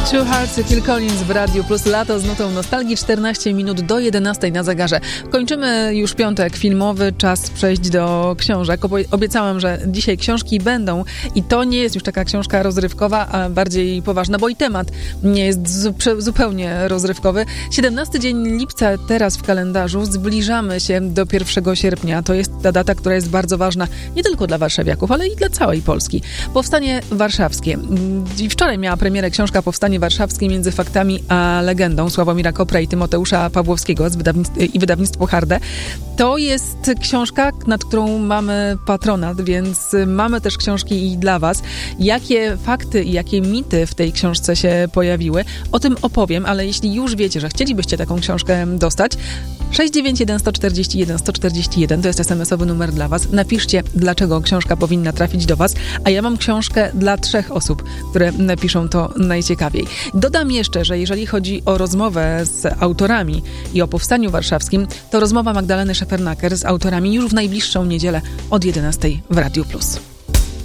Two Hearts, Phil Collins w Radiu Plus. Lato z nutą nostalgii, 14 minut do 11 na zegarze. Kończymy już piątek filmowy, czas przejść do książek. Obiecałam, że dzisiaj książki będą i to nie jest już taka książka rozrywkowa, a bardziej poważna, bo i temat nie jest zupełnie rozrywkowy. 17 dzień lipca teraz w kalendarzu, zbliżamy się do 1 sierpnia. To jest ta data, która jest bardzo ważna nie tylko dla warszawiaków, ale i dla całej Polski. Powstanie warszawskie. I wczoraj miała premierę książka Powstanie warszawskie między faktami a legendą Sławomira Kopra i Tymoteusza Pawłowskiego i wydawnictwo Harde. To jest książka, nad którą mamy patronat, więc mamy też książki i dla was. Jakie fakty i jakie mity w tej książce się pojawiły, o tym opowiem, ale jeśli już wiecie, że chcielibyście taką książkę dostać, 691 141 141 to jest SMS-owy numer dla was. Napiszcie, dlaczego książka powinna trafić do was, a ja mam książkę dla 3 osób, które napiszą to najciekawiej. Dodam jeszcze, że jeżeli chodzi o rozmowę z autorami i o Powstaniu Warszawskim, to rozmowa Magdaleny Szefernaker z autorami już w najbliższą niedzielę od 11 w Radiu Plus.